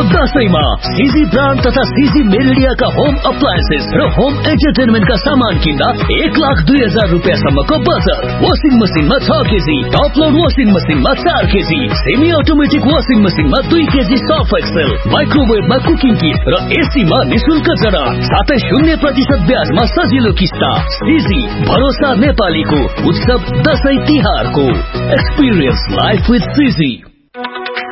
दशैंमा सिजी brand तथा सिजी मेरिडियाका home appliances र home एन्टरटेनमेन्टका सामान किन्दा 1,02,000 रुपियाँसम्मको बचत। वासिङ मसिनमा 6 केजी, टप लोड वासिङ मसिनमा 4 केजी, सेमी अटोमेटिक वासिङ मसिनमा 2 केजी सर्फ एक्सेल, माइक्रोवेभमा कुकिङ किट र एसीमा निशुल्क जडान, साथै 0% ब्याजमा सजिलो किस्ता। सिजी भरोसा नेपालीको उत्सव दशैं तिहारको। Experience life with CG.